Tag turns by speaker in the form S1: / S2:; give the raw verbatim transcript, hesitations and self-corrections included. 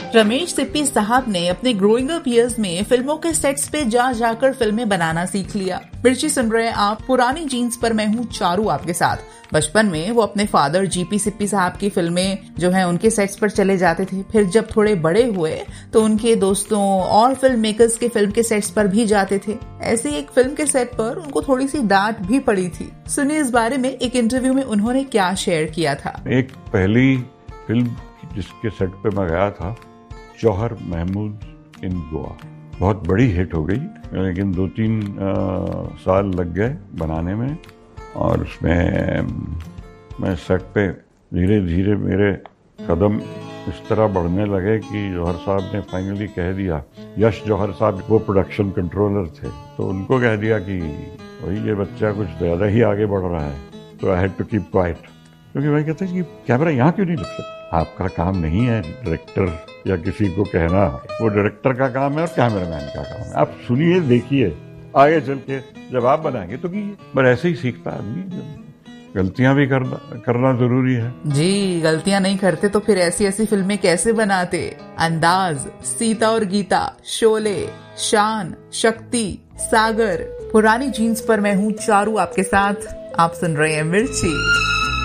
S1: रमेश सिप्पी साहब ने अपने ग्रोइंग अप ईयर्स में फिल्मों के सेट्स पे जा जाकर फिल्में बनाना सीख लिया। मिर्ची सुन रहे आप पुरानी जीन्स पर, मैं हूँ चारू आपके साथ। बचपन में वो अपने फादर जीपी सिप्पी साहब की फिल्में जो है उनके सेट्स पर चले जाते थे। फिर जब थोड़े बड़े हुए तो उनके दोस्तों और फिल्म मेकर्स के फिल्म के सेट्स पर भी जाते थे। ऐसे एक फिल्म के सेट पर उनको थोड़ी सी डांट भी पड़ी थी। सुनिए इस बारे में एक इंटरव्यू में उन्होंने क्या शेयर किया था।
S2: एक पहली फिल्म जिसके सेट पे मैं गया था, जौहर महमूद इन गोवा, बहुत बड़ी हिट हो गई, लेकिन दो तीन आ, साल लग गए बनाने में। और उसमें मैं सेट पे धीरे धीरे मेरे कदम इस तरह बढ़ने लगे कि जौहर साहब ने फाइनली कह दिया, यश जौहर साहब वो प्रोडक्शन कंट्रोलर थे, तो उनको कह दिया कि वही ये बच्चा कुछ ज़्यादा ही आगे बढ़ रहा है, तो I had to keep quiet. क्योंकि भाई कहते हैं कि कैमरा यहाँ क्यों नहीं लग सकता, आपका काम नहीं है डायरेक्टर या किसी को कहना, वो डायरेक्टर का काम है और कैमरामैन का काम है। आप सुनिए, देखिए, आगे चल के जब आप बनाएंगे तो कीजिए। पर ऐसे ही सीखता आदमी, गलतियां भी करना करना जरूरी है।
S1: जी, गलतियां नहीं करते तो फिर ऐसी ऐसी फिल्में कैसे बनाते। अंदाज, सीता और गीता, शोले, शान, शक्ति, सागर। पुरानी जीन्स पर मैं हूँ चारू आपके साथ। आप सुन रहे हैं मिर्ची।